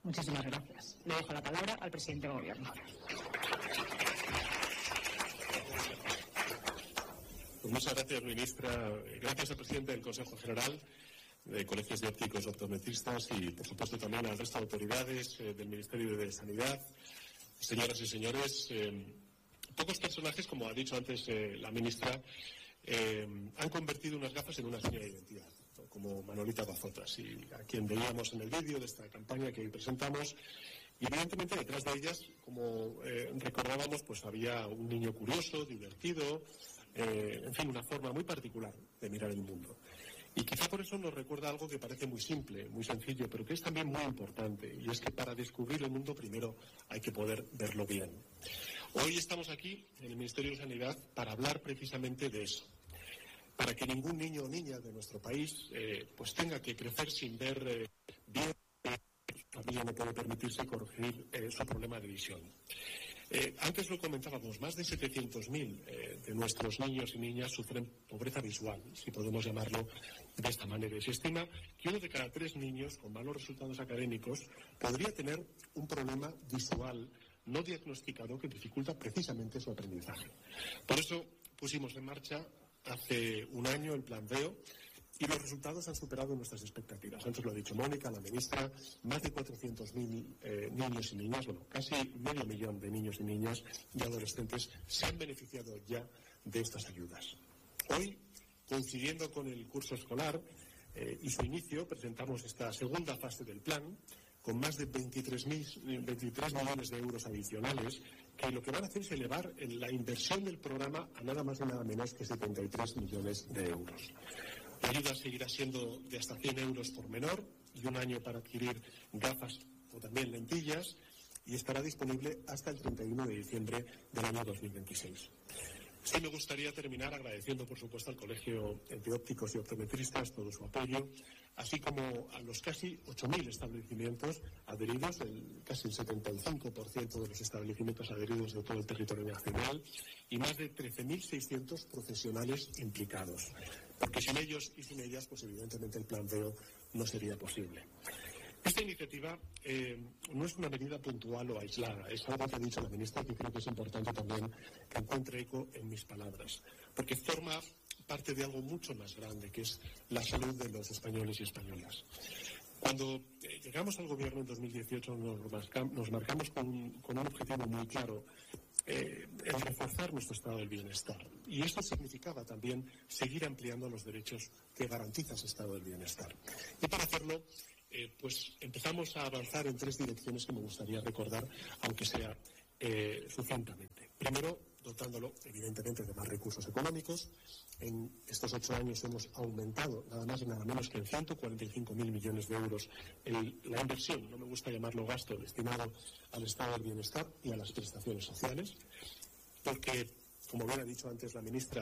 Muchísimas gracias. Le dejo la palabra al presidente del Gobierno. Pues muchas gracias, ministra. Gracias al presidente del Consejo General de Colegios de Ópticos Optometristas y, por supuesto, también al resto de autoridades del Ministerio de Sanidad. Señoras y señores, pocos personajes, como ha dicho antes la ministra, han convertido unas gafas en una señal de identidad, como Manolita Bazotas, y a quien veíamos en el vídeo de esta campaña que hoy presentamos. Y evidentemente detrás de ellas, como recordábamos, pues había un niño curioso, divertido, en fin, una forma muy particular de mirar el mundo. Y quizá por eso nos recuerda algo que parece muy simple, muy sencillo, pero que es también muy importante, y es que para descubrir el mundo primero hay que poder verlo bien. Hoy estamos aquí, en el Ministerio de Sanidad, para hablar precisamente de eso, para que ningún niño o niña de nuestro país pues tenga que crecer sin ver bien. La familia no puede permitirse corregir su problema de visión. Antes lo comentábamos, más de 700.000 de nuestros niños y niñas sufren pobreza visual, si podemos llamarlo de esta manera. Y se estima que 1 de cada 3 niños con malos resultados académicos podría tener un problema visual no diagnosticado que dificulta precisamente su aprendizaje. Por eso pusimos en marcha hace un año el Plan VEO, y los resultados han superado nuestras expectativas. Antes lo ha dicho Mónica, la ministra, más de 400.000 niños y niñas, bueno, casi 500.000 de niños y niñas y adolescentes se han beneficiado ya de estas ayudas. Hoy, coincidiendo con el curso escolar y su inicio, presentamos esta segunda fase del plan, con más de 23 millones de euros adicionales, que lo que van a hacer es elevar la inversión del programa a nada más y nada menos que 73 millones de euros. La ayuda seguirá siendo de hasta 100 euros por menor y un año para adquirir gafas o también lentillas, y estará disponible hasta el 31 de diciembre del año 2026. Sí me gustaría terminar agradeciendo, por supuesto, al Colegio de Ópticos y Optometristas todo su apoyo, así como a los casi 8.000 establecimientos adheridos, casi el 75% de los establecimientos adheridos de todo el territorio nacional, y más de 13.600 profesionales implicados. Porque sin ellos y sin ellas, pues evidentemente el Plan VEO no sería posible. Esta iniciativa no es una medida puntual o aislada, es algo que ha dicho la ministra, que creo que es importante también que encuentre eco en mis palabras, porque forma parte de algo mucho más grande, que es la salud de los españoles y españolas. Cuando llegamos al gobierno en 2018 nos marcamos con un objetivo muy claro, el reforzar nuestro estado del bienestar. Y esto significaba también seguir ampliando los derechos que garantiza ese estado del bienestar. Y para hacerlo, pues empezamos a avanzar en 3 direcciones que me gustaría recordar, aunque sea sucintamente. Primero, dotándolo, evidentemente, de más recursos económicos. En estos 8 años hemos aumentado nada más y nada menos que en 145.000 millones de euros la inversión, no me gusta llamarlo gasto, destinado al estado del bienestar y a las prestaciones sociales, porque, como bien ha dicho antes la ministra,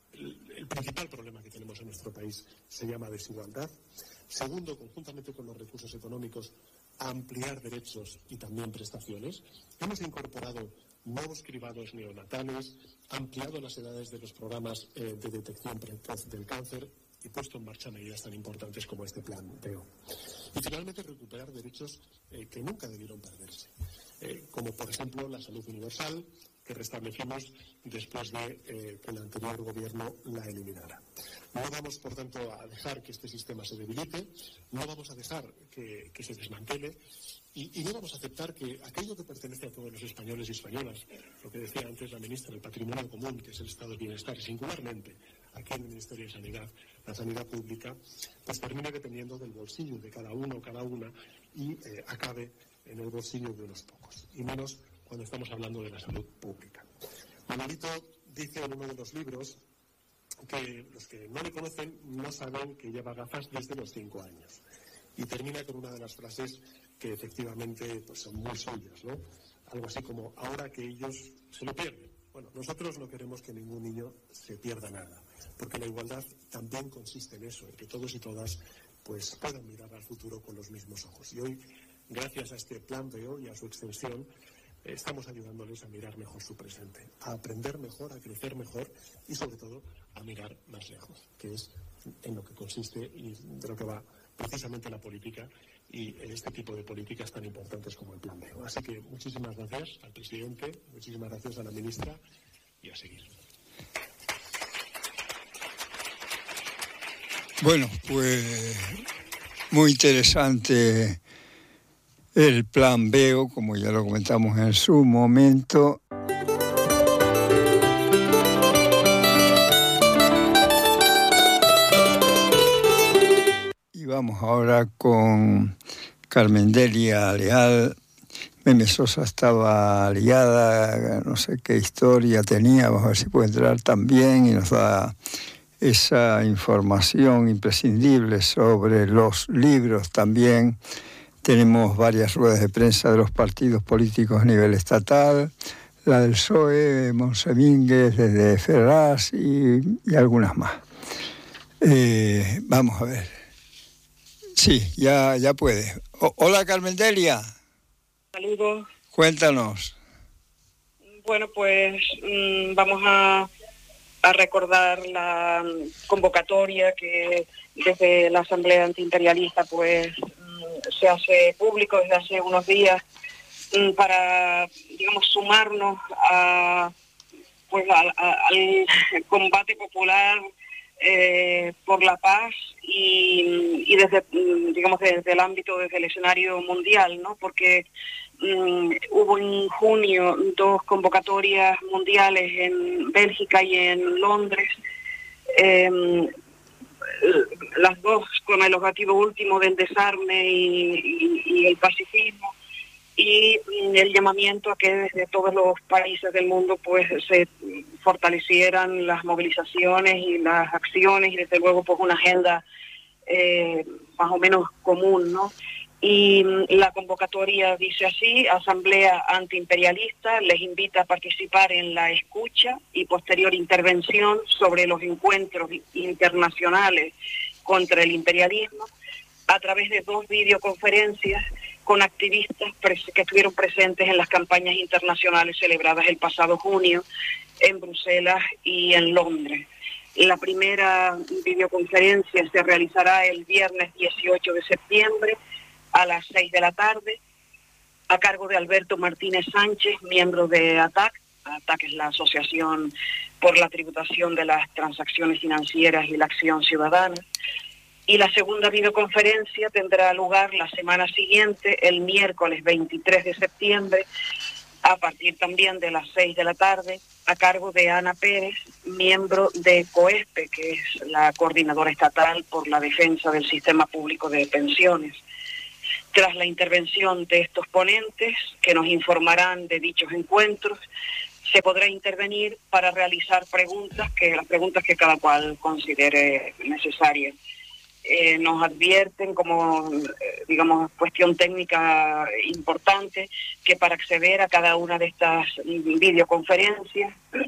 el principal problema que tenemos en nuestro país se llama desigualdad. Segundo, conjuntamente con los recursos económicos, ampliar derechos y también prestaciones. Hemos incorporado nuevos cribados neonatales, ampliado las edades de los programas de detección precoz del cáncer y puesto en marcha medidas tan importantes como este Plan VEO. Y finalmente, recuperar derechos que nunca debieron perderse, como por ejemplo la salud universal, que restablecimos después de que el anterior gobierno la eliminara. No vamos, por tanto, a dejar que este sistema se debilite, no vamos a dejar que se desmantele y no vamos a aceptar que aquello que pertenece a todos los españoles y españolas, lo que decía antes la ministra, el patrimonio común, que es el estado del bienestar, y singularmente aquí en el Ministerio de Sanidad, la sanidad pública, pues termine dependiendo del bolsillo de cada uno o cada una y acabe en el bolsillo de unos pocos, y menos cuando estamos hablando de la salud pública. Manolito dice en uno de los libros que los que no le conocen no saben que lleva gafas desde los 5 años. Y termina con una de las frases que efectivamente pues, son muy suyas, ¿no? Algo así como, ahora que ellos se lo pierden. Bueno, nosotros no queremos que ningún niño se pierda nada, porque la igualdad también consiste en eso, en que todos y todas pues, puedan mirar al futuro con los mismos ojos. Y hoy, gracias a este Plan VEO y a su extensión, estamos ayudándoles a mirar mejor su presente, a aprender mejor, a crecer mejor y, sobre todo, a mirar más lejos, que es en lo que consiste y de lo que va precisamente la política y este tipo de políticas tan importantes como el Plan B. Así que muchísimas gracias al presidente, muchísimas gracias a la ministra y a seguir. Bueno, pues muy interesante el Plan B, como ya lo comentamos en su momento. Y vamos ahora con Carmen Delia Leal. Meme Sosa estaba liada, no sé qué historia tenía, vamos a ver si puede entrar también y nos da esa información imprescindible sobre los libros también. Tenemos varias ruedas de prensa de los partidos políticos a nivel estatal, la del PSOE, Monsemínguez, desde Ferraz y algunas más. Vamos a ver. Sí, ya puede. Hola, Carmen Delia. Saludos. Cuéntanos. Bueno, pues vamos a recordar la convocatoria que desde la Asamblea Antiimperialista pues se hace público desde hace unos días para, digamos, sumarnos al combate popular por la paz y desde, digamos, desde el ámbito, desde el escenario mundial, ¿no? Porque hubo en junio 2 convocatorias mundiales en Bélgica y en Londres, las 2 con el objetivo último del desarme y el pacifismo, y el llamamiento a que desde todos los países del mundo pues se fortalecieran las movilizaciones y las acciones y desde luego pues una agenda más o menos común, ¿no? Y la convocatoria dice así: Asamblea Antiimperialista les invita a participar en la escucha y posterior intervención sobre los encuentros internacionales contra el imperialismo a través de 2 videoconferencias con activistas que estuvieron presentes en las campañas internacionales celebradas el pasado junio en Bruselas y en Londres. La primera videoconferencia se realizará el viernes 18 de septiembre a las 6 de la tarde, a cargo de Alberto Martínez Sánchez, miembro de ATAC. ATAC es la Asociación por la Tributación de las Transacciones Financieras y la Acción Ciudadana. Y la segunda videoconferencia tendrá lugar la semana siguiente, el miércoles 23 de septiembre, a partir también de las 6 de la tarde, a cargo de Ana Pérez, miembro de COESPE, que es la Coordinadora Estatal por la Defensa del Sistema Público de Pensiones. Tras la intervención de estos ponentes, que nos informarán de dichos encuentros, se podrá intervenir para realizar las preguntas que cada cual considere necesarias. Nos advierten como, digamos, cuestión técnica importante, que para acceder a cada una de estas videoconferencias